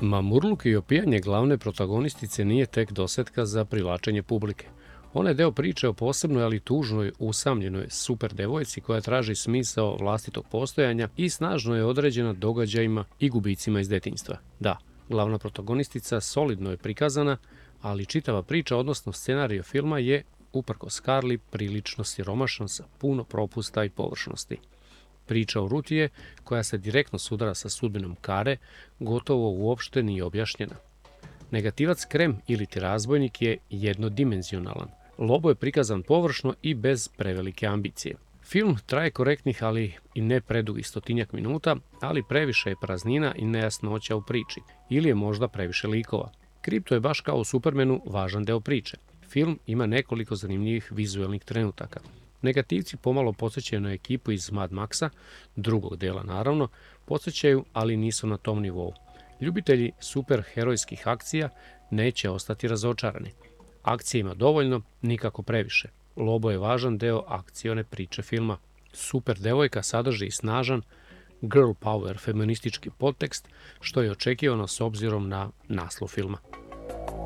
Mamurluk i opijanje glavne protagonistice nije tek dosetka za privlačenje publike. Ona je deo priče o posebnoj, ali tužnoj, usamljenoj super devojci koja traži smisao vlastitog postojanja i snažno je određena događajima i gubicima iz detinjstva. Da, glavna protagonistica solidno je prikazana, ali čitava priča, odnosno scenarij filma je, uprkos Carly, prilično siromašan sa puno propusta i površnosti. Priča o Ruti, koja se direktno sudara sa sudbinom Kare, gotovo uopšte nije objašnjena. Negativac Krem ili ti razbojnik je jednodimenzionalan. Lobo je prikazan površno i bez prevelike ambicije. Film traje korektnih, ali i ne predugih 100 minuta, ali previše je praznina i nejasnoća u priči, ili je možda previše likova. Kripto je baš kao u Supermanu važan deo priče. Film ima nekoliko zanimljivih vizuelnih trenutaka. Negativci pomalo podsjećaju na ekipu iz Mad Maxa, drugog dela naravno, podsjećaju, ali nisu na tom nivou. Ljubitelji superherojskih akcija neće ostati razočarani. Akcije ima dovoljno, nikako previše. Lobo je važan deo akcione priče filma. Super devojka sadrži i snažan girl power feministički podtekst, što je očekivano s obzirom na naslov filma.